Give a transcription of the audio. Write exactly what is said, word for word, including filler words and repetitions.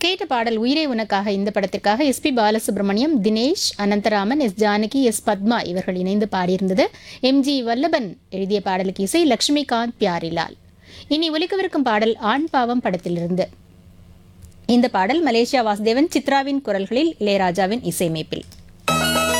கேட்ட பாடல் உயிரே உனக்காக இந்த படத்திற்காக S B Balasubramaniam, Dinesh, Anantharaman, S Janaki, S Padma இவர்கள் இணைந்து பாடியிருந்தது. எம் ஜி வல்லபன் எழுதிய பாடலுக்கு இசை லட்சுமிகாந்த் பியாரிலால். இனி ஒலிக்கவிருக்கும் பாடல் ஆண் பாவம் படத்திலிருந்து. இந்த பாடல் மலேசியா வாசுதேவன், சித்ராவின் குரல்களில் இளையராஜாவின் இசையமைப்பில்.